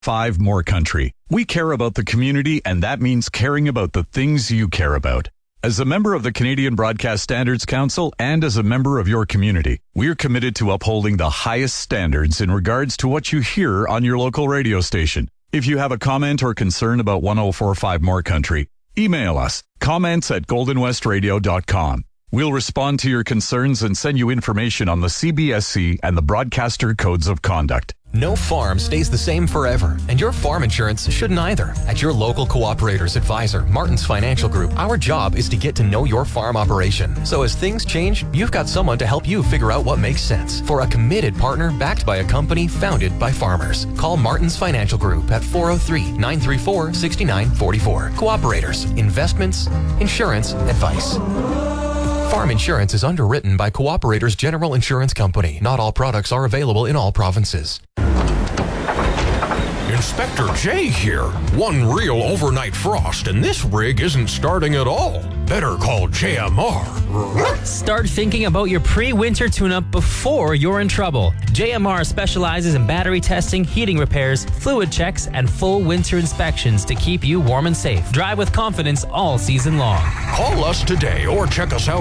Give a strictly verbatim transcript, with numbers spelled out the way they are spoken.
Five More Country. We care about the community, and that means caring about the things you care about. As a member of the Canadian Broadcast Standards Council and as a member of your community, we're committed to upholding the highest standards in regards to what you hear on your local radio station. If you have a comment or concern about one oh four point five More Country, email us, comments at golden west radio dot com. We'll respond to your concerns and send you information on the C B S C and the Broadcaster Codes of Conduct. No farm stays the same forever, and your farm insurance shouldn't either. At your local Cooperators advisor, Martin's Financial Group, our job is to get to know your farm operation. So as things change, you've got someone to help you figure out what makes sense for a committed partner backed by a company founded by farmers. Call Martin's Financial Group at four oh three, nine three four, six nine four four. Cooperators, investments, insurance, advice. Farm insurance is underwritten by Cooperators General Insurance Company. Not all products are available in all provinces. Inspector J here. One real overnight frost and this rig isn't starting at all. Better call J M R. Start thinking about your pre-winter tune-up before you're in trouble. J M R specializes in battery testing, heating repairs, fluid checks, and full winter inspections to keep you warm and safe. Drive with confidence all season long. Call us today or check us out